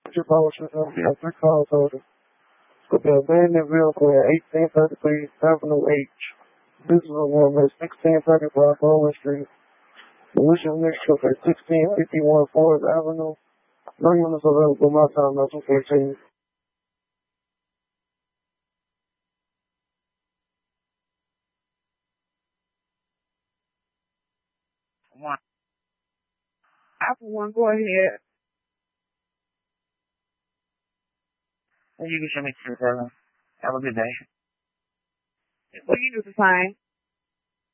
Your policy number, you have 3 calls order. Could be abandoned vehicle at 1833 Avenue H. This is a woman at 1635 Bowling Street. Volusia next trip at 1651 Forest Avenue. 3 minutes available. My time, that's 14. One. After one, go ahead. And you can show me through, brother. Have a good day. Well, you do the same.